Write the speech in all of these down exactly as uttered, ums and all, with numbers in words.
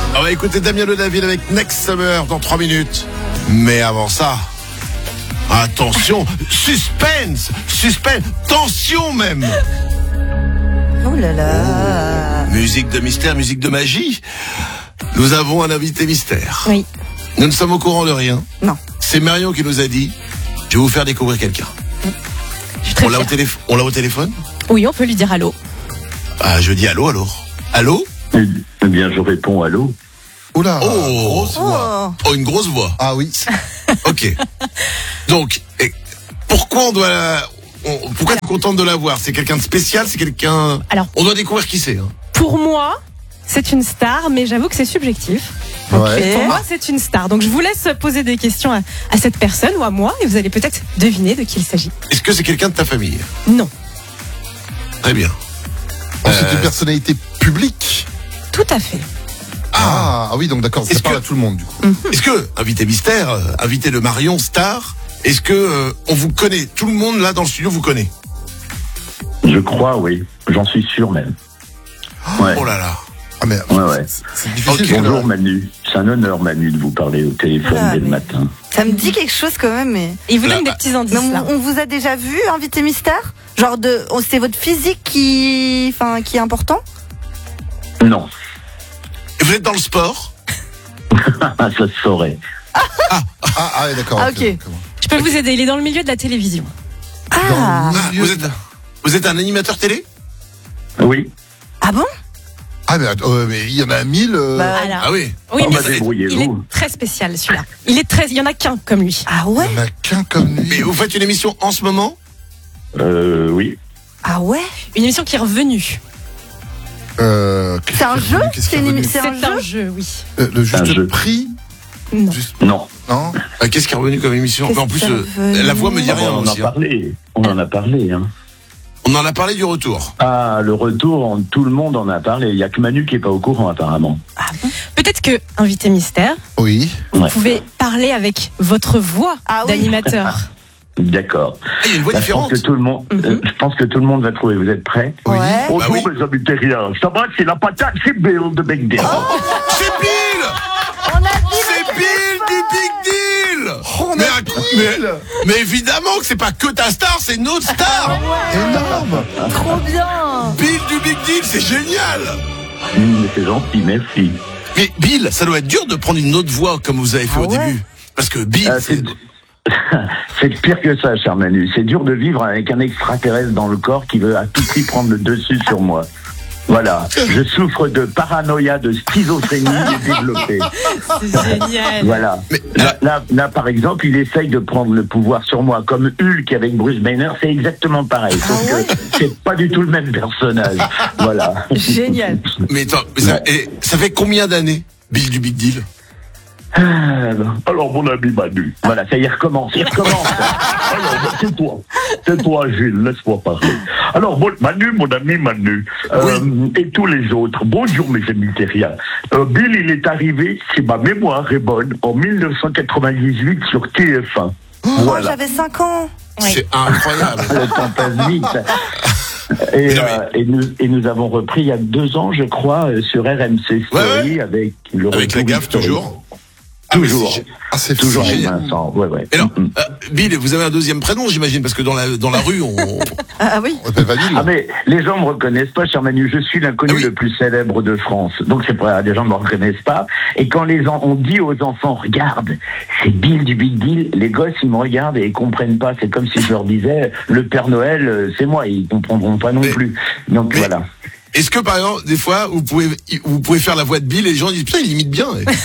On va écouter Damien Ledaville avec Next Summer dans trois minutes. Mais avant ça, attention, suspense, suspense, tension même. Oh là là. Musique de mystère, musique de magie. Nous avons un invité mystère. Oui. Nous ne sommes au courant de rien. Non. C'est Marion qui nous a dit, je vais vous faire découvrir quelqu'un. On l'a, au téléph- on l'a au téléphone ? Oui, on peut lui dire allô. Ah, je dis allô alors. Allô ? Eh bien, je réponds allô. Oula, Oh. grosse voix. Oh, une grosse voix. Ah oui. Ok. Donc, et pourquoi on doit la... on- pourquoi tu es contente de la voir ? C'est quelqu'un de spécial ? C'est quelqu'un... Alors- On doit découvrir qui c'est. Hein. Pour moi, c'est une star, mais j'avoue que c'est subjectif. Ouais. Pour moi, c'est une star. Donc, je vous laisse poser des questions à, à cette personne ou à moi, et vous allez peut-être deviner de qui il s'agit. Est-ce que c'est quelqu'un de ta famille ? Non, Très bien. Oh, c'est Euh, une personnalité publique. tout à fait. Ah, ah oui, donc d'accord, ça Est-ce parle que- à tout le monde du coup. Est-ce que, invité mystère, euh, invité de Marion, star, est-ce que euh, on vous connaît ? Tout le monde là dans le studio vous connaît ? Je crois, oui. J'en suis sûr même. Ouais. Oh là là. Ah mais Ouais, ouais. c'est, c'est difficile. Ok. parce que- Bonjour Manu. C'est un honneur Manu de vous parler au téléphone Ah, dès le mais- matin. Ça me dit quelque chose quand même, mais. Et il vous Là, donne des bah, petits indices, Mais on, là. on vous a déjà vu, invité mystère ? Genre de, oh, c'est votre physique qui, enfin, qui est important ? Non. Et vous êtes dans le sport ? Ça se saurait. Ah, ah ouais, d'accord. Ah, ok. d'accord. Je peux vous aider. Il est dans le milieu de la télévision. Ah, Dans le Ah, milieu vous êtes, de- vous êtes un animateur télé ? Oui. ah bon ? Ah mais, attends, euh, mais il y en a mille. euh, Bah, Alors, Ah oui. oui, Oh, mais bah, c'est- débrouillez-vous. il est très spécial, celui-là. Il est très, il y en a qu'un comme lui. Ah ouais ? Il y en a qu'un comme lui. Mais vous faites une émission en ce moment ? Euh, oui. Ah ouais ? Une émission qui est revenue. Euh, C'est un jeu ? Qu'est-ce qui C'est est une revenu émission. C'est C'est un un jeu jeu, oui. Euh, Le Un juste jeu. prix Non. juste- Non. Non. Euh, Qu'est-ce qui est revenu comme émission ? Qu'est-ce En plus, qui est euh, revenu la voix me dit Ah, rien on en a aussi. hein. parlé. On en a parlé. Hein. On en a parlé du retour. Ah, le retour, on- tout le monde en a parlé. Il n'y a que Manu qui est pas au courant apparemment. Peut-être que, invité mystère, Oui. vous Ouais. pouvez parler avec votre voix Ah oui. d'animateur. D'accord. Ah, il y a une voix Là, je pense différente. que tout le monde, Mhm. euh, je pense que tout le monde va trouver. Vous êtes prêts? Oui. Ouais. Bonjour Bah oui. mes amis terriens. Ça va, c'est la patate, c'est Bill de Big Deal. C'est Bill ! On a dit C'est Bill du Big Deal ! Oh, on mais, a mais, mais évidemment que c'est pas que ta star, c'est notre star! Énorme. trop bien. Bill du Big Deal, c'est génial! Hum, mais c'est gentil, merci. Mais Bill, ça doit être dur de prendre une autre voix comme vous avez fait Ah au ouais. début. Parce que Bill, Euh, c'est... c'est c'est pire que ça, cher Manu. C'est dur de vivre avec un extraterrestre dans le corps qui veut à tout prix prendre le dessus sur moi. Voilà. Je souffre de paranoïa, de schizophrénie développée. C'est génial. Voilà. Mais, Là, là, là, par exemple, il essaye de prendre le pouvoir sur moi, comme Hulk avec Bruce Banner, c'est exactement pareil. Sauf Ah ouais. que c'est pas du tout le même personnage. Voilà. Génial. mais attends, mais ça, et ça fait combien d'années, Bill du Big Deal? Ah, alors, mon ami Manu, voilà, ça y recommence, il recommence. Alors, c'est toi, c'est toi, Gilles, laisse-moi parler. Alors, mon, Manu, mon ami Manu, euh, et tous les autres, bonjour mes amis terriens. Euh, Bill, il est arrivé, si ma mémoire est bonne, en dix-neuf cent quatre-vingt-dix-huit sur T F un. Oh, Voilà. j'avais cinq ans. Oui. C'est incroyable. Le temps passe vite. Et, Mais non, euh, et, nous, et nous avons repris il y a deux ans, je crois, euh, sur R M C Story Ouais, ouais. avec le Avec la retour gaffe, historique. toujours. Ah, mais Toujours. c'est gé- Ah, c'est Toujours fou. avec génial. Vincent. Ouais, ouais. Et alors, Mm, mm. euh, Bill, vous avez un deuxième prénom, j'imagine, parce que dans la, dans la rue, on... Ah oui. On s'appelle Vanille. Ah mais les gens me reconnaissent pas, cher Manu. Je suis l'inconnu Ah oui. le plus célèbre de France. Donc c'est pas des gens me reconnaissent pas. Et quand les en- on dit aux enfants, regarde, c'est Bill du Big Deal, les gosses ils me regardent et ils comprennent pas. C'est comme si je leur disais, le Père Noël, euh, c'est moi. Ils comprendront pas non Mais- plus. Donc mais- voilà. Est-ce que, par exemple, des fois, vous pouvez, vous pouvez faire la voix de Bill et les gens disent, putain, il imite bien.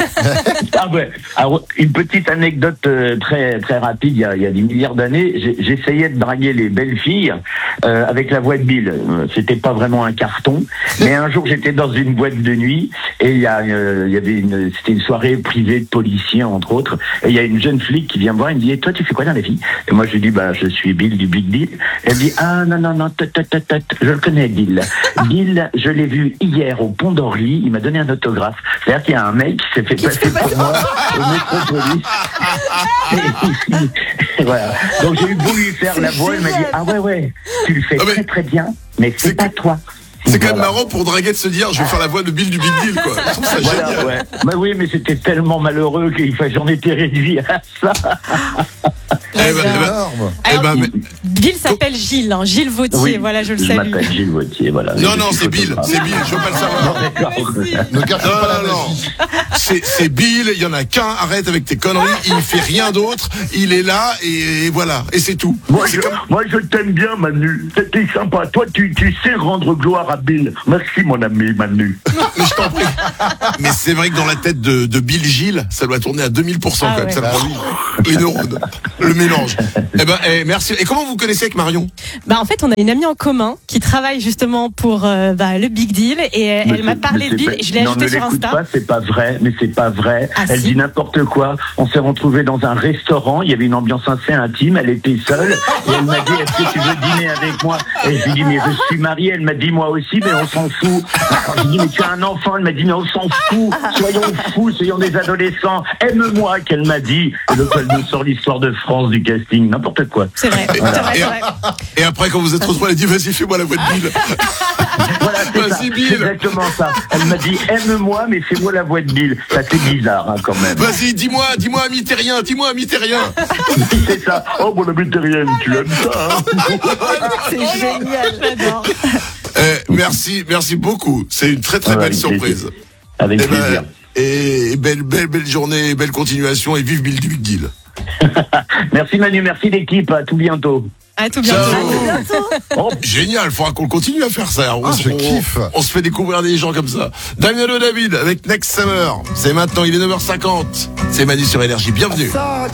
Ah ouais. Alors, une petite anecdote euh, très très rapide. Il y a, il y a des milliards d'années, j'ai- j'essayais de draguer les belles filles euh, avec la voix de Bill. Euh, C'était pas vraiment un carton, mais un jour j'étais dans une boîte de nuit et il y a euh, il y avait une c'était une soirée privée de policiers entre autres. Et il y a une jeune flic qui vient me voir et me dit et toi tu fais quoi dans la vie? Et moi je lui dis bah je suis Bill du Big Deal. Elle me dit ah non non non tot, tot, tot, tot, je le connais Bill. Bill je l'ai vu hier au Pont d'Orly. Il m'a donné un autographe. C'est-à-dire qu'il y a un mec qui s'est fait passer pour moi au Métropolis. Et voilà. Donc j'ai eu beau lui faire C'est la voix, elle m'a dit génial. ah ouais ouais, tu le fais Ah, mais- très très bien, mais c'est c'est pas que- toi. C'est quand même Voilà. marrant pour draguer de se dire je vais faire la voix de Bill du Big Deal quoi. Je trouve ça Voilà, génial. ouais. Bah oui, mais c'était tellement malheureux qu'il fa- j'en étais réduit à ça. Eh ben, eh ben, Énorme. eh Alors, ben, mais- Bill s'appelle Gilles, hein, Gilles Vautier, Oui, voilà, je le je salue. m'appelle Gilles Vautier, voilà. Non, Je non, suis c'est Bill, photographe. c'est Bill, je veux pas le Non, savoir. d'accord. Ne gâchez Non, pas la non, non. magie. C'est, c'est Bill, il y en a qu'un, arrête avec tes conneries, il fait rien d'autre, il est là et, et voilà, et c'est tout. Moi je, moi, je t'aime bien, Manu. C'était sympa. Toi, tu, tu sais rendre gloire à Bill. Merci, mon ami, Manu. Mais je t'en prie. Mais c'est vrai que dans la tête de, de Bill Gilles, ça doit tourner à deux mille pour cent Ah quand même, ouais. ça prend les neurones, le mélange. Eh ben, eh, merci. Et comment vous vous connaissez avec Marion? Bah, en fait, on a une amie en commun qui travaille justement pour euh, bah, le Big Deal et euh, elle Mais m'a c'est- parlé mais de c'est Bill pas- et je l'ai non, ajouté ne sur l'écoute Insta. pas, c'est pas vrai, mais c'est pas vrai. Ah, Elle si. dit n'importe quoi. On s'est retrouvés dans un restaurant, il y avait une ambiance assez intime, elle était seule, et elle m'a dit, est-ce que tu veux dîner avec moi? Et je lui ai dit, mais je suis mariée, elle m'a dit, moi aussi, mais on s'en fout. Alors, j'ai dit, mais tu as un enfant, elle m'a dit, mais on s'en fout, soyons fous, soyons des adolescents, aime-moi, qu'elle m'a dit. Et donc, elle nous sort l'histoire de France du casting, n'importe quoi. C'est vrai, c'est vrai, Et, c'est vrai. et après, quand vous êtes retrouvés, elle a dit vas-y, fais-moi la voix de Bill. Voilà, c'est ça. Vas-y, Bill. C'est exactement ça. Elle m'a dit, aime-moi, mais fais-moi la voix de Bill. Ça, c'est bizarre, hein, quand même. Vas-y, dis-moi, dis-moi, ami terrien, dis-moi, ami terrien. C'est ça. Oh, mon ami terrienne, tu aimes ça, hein? C'est génial. J'adore. Eh, merci, merci beaucoup. C'est une très très Ouais, belle avec surprise. plaisir. Avec Eh ben, plaisir. et belle, belle, belle journée, belle continuation et vive Bill du Big Deal. Merci Manu, merci l'équipe, à tout bientôt. À tout bientôt. Ciao. Oh, Génial, faudra qu'on continue à faire ça. On, Ah, je on- kiffe. on se fait découvrir des gens comme ça. Damiano David avec Next Summer. C'est maintenant, il est neuf heures cinquante. C'est Manu sur Énergie. Bienvenue. Thought